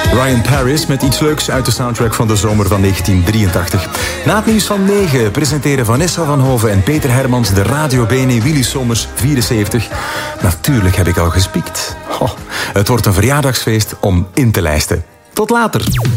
Ryan Paris met iets leuks uit de soundtrack van de zomer van 1983. Na het nieuws van 9 presenteren Vanessa van Hoven en Peter Hermans de Radio Bene Willy Sommers 74. Natuurlijk heb ik al gespiekt. Het wordt een verjaardagsfeest om in te lijsten. Tot later.